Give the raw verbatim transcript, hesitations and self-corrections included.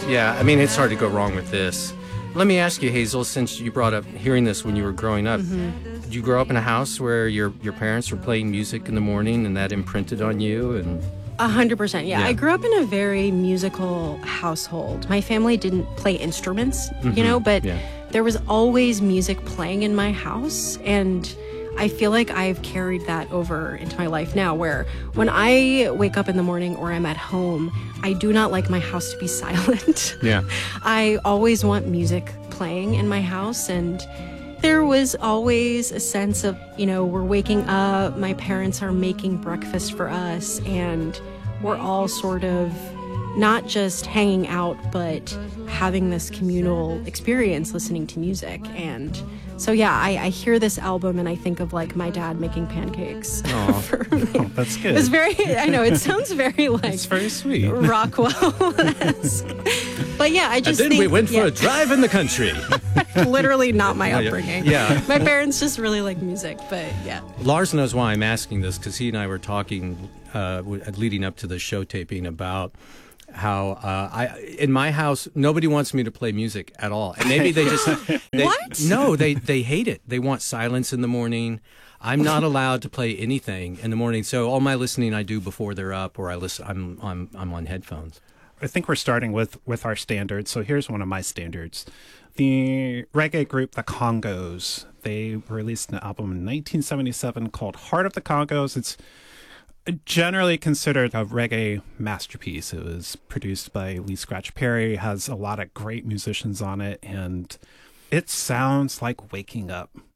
Yeah, I mean, it's hard to go wrong with this. Let me ask you, Hazel, since you brought up hearing this when you were growing up, mm-hmm. did you grow up in a house where your, your parents were playing music in the morning and that imprinted on you? And A hundred percent, yeah. Yeah. I grew up in a very musical household. My family didn't play instruments, Mhm, you know, but yeah. there was always music playing in my house, and I feel like I've carried that over into my life now, where when I wake up in the morning or I'm at home, I do not like my house to be silent. Yeah. I always want music playing in my house, and there was always a sense of, you know, we're waking up, my parents are making breakfast for us, and we're all sort of not just hanging out, but having this communal experience listening to music. And so, yeah, I, I hear this album and I think of like my dad making pancakes for me. Oh, that's good. It's very, I know, it sounds very like It's very sweet. Rockwell-esque. But yeah, I just and then think, we went for yeah, a drive in the country. literally not my Yeah, yeah. upbringing. Yeah. My parents just really like music, but yeah. Lars knows why I'm asking this, because he and I were talking uh, w- leading up to the show taping about how uh, I in my house nobody wants me to play music at all, and maybe they just they, What? No, they they hate it. They want silence in the morning. I'm not allowed to play anything in the morning, so all my listening I do before they're up, or I listen. I'm I'm I'm on headphones. I think we're starting with, with our standards. So here's one of my standards. The reggae group, the Congos, they released an album in nineteen seventy-seven called Heart of the Congos. It's generally considered a reggae masterpiece. It was produced by Lee Scratch Perry, has a lot of great musicians on it, and it sounds like waking up.